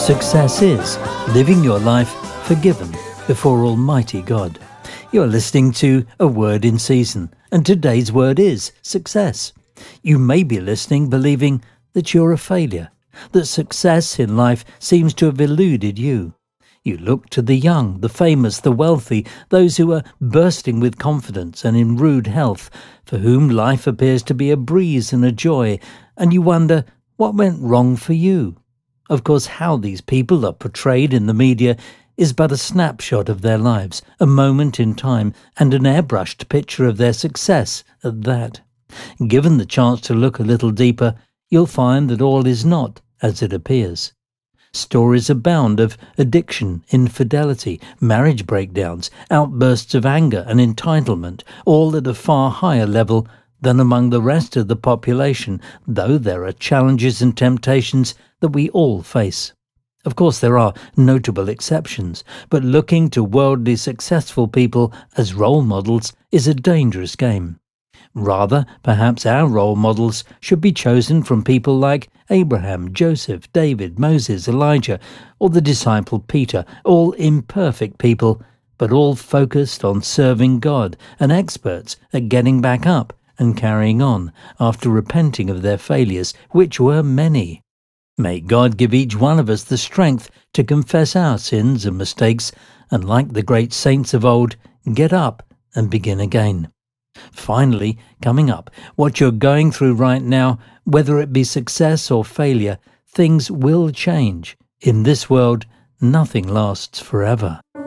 Success is living your life forgiven before Almighty God. You're listening to A Word in Season, and today's word is success. You may be listening believing that you're a failure, that success in life seems to have eluded you. You look to the young, the famous, the wealthy, those who are bursting with confidence and in rude health, for whom life appears to be a breeze and a joy, and you wonder what went wrong for you. Of course, how these people are portrayed in the media is but a snapshot of their lives, a moment in time, and an airbrushed picture of their success at that. Given the chance to look a little deeper, you'll find that all is not as it appears. Stories abound of addiction, infidelity, marriage breakdowns, outbursts of anger and entitlement, all at a far higher level than among the rest of the population, though there are challenges and temptations that we all face. Of course, there are notable exceptions, but looking to worldly successful people as role models is a dangerous game. Rather, perhaps our role models should be chosen from people like Abraham, Joseph, David, Moses, Elijah, or the disciple Peter, all imperfect people, but all focused on serving God and experts at getting back up and carrying on after repenting of their failures, which were many. May God give each one of us the strength to confess our sins and mistakes, and like the great saints of old, get up and begin again. Finally, coming up, what you're going through right now, whether it be success or failure, things will change. In this world, nothing lasts forever.